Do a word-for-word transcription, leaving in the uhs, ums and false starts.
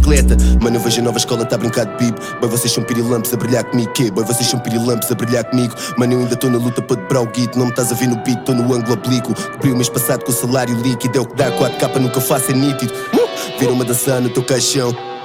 bicicleta. Mano, eu vejo a nova escola, tá a brincar de bip. Boy, vocês são pirilampos a brilhar comigo, que? Boy, vocês são pirilampos a brilhar comigo. Mano, eu ainda tô na luta para dobrar o guito. Não me estás a ver no beat, tô no ângulo oblíquo. Cobri o mês passado com o salário líquido. É o que dá, quatro K nunca faço, é nítido. uh! Viram-me a dançar no teu caixão.